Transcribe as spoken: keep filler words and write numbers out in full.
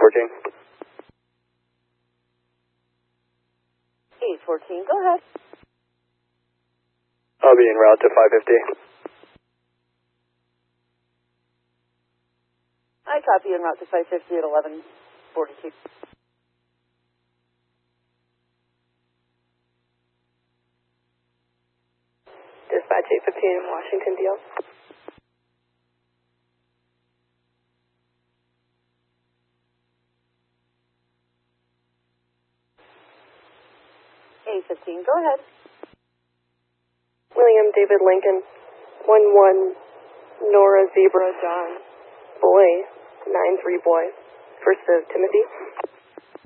fourteen. eight fourteen, go ahead. I'll be en route to five fifty. I copy en route to five fifty at eleven forty-two. Dispatch eight fifteen in Washington, D L. eight fifteen, go ahead. William David Lincoln, one one Nora Zebra John, boy, nine three boy, first of Timothy.